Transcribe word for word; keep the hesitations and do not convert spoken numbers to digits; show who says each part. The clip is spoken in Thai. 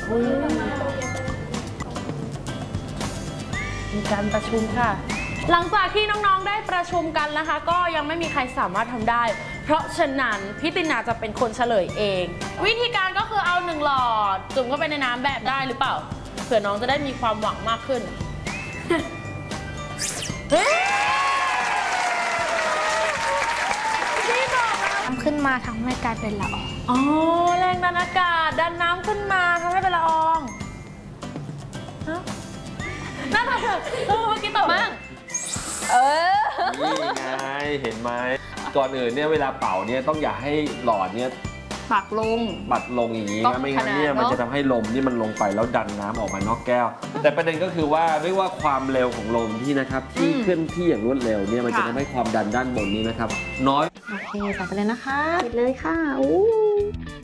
Speaker 1: มีการประชุมค่ะหลังจากที่น้องๆได้ประชุมกันนะคะก็ยังไม่มีใครสามารถทำได้เพราะฉะนั้นพี่ตินาจะเป็นคนเฉลยเองวิธีการก็คือเอาหนึ่งหลอดจุ่มเข้าไปในน้ำแบบได้หรือเปล่าเผื่อน้องจะได้มีความหวังมากขึ้นพี่บอกน้ำขึ้นมาทำให้กลายเป็นละอองอ๋อแรงดันอากาศดันน้ำขึ้นมาทำให้เป็นละอองน่าทำเถอะเมื่อกี้ตอบบ้างเออ
Speaker 2: นี่ไงเห็นไหมก่อนอื่นเนี่ยเวลาเป่าเนี่ยต้องอย่าให้หลอดเนี่ย
Speaker 1: ปักลง
Speaker 2: ปัดลงอย่างนี้นะไม่งั้นเนี่ยมันจะทำให้ลมนี่มันลงไปแล้วดันน้ำออกมานอกแก้วแต่ประเด็นก็คือว่าไม่ว่าความเร็วของลมที่นะครับที่เคลื่อนที่อย่างรวดเร็วเนี่ยมันจะทำให้ความดันด้านบนนี้นะครับน้อย
Speaker 1: โอเคใส่ไปเลยนะคะ
Speaker 3: ปิดเลยค่ะอู้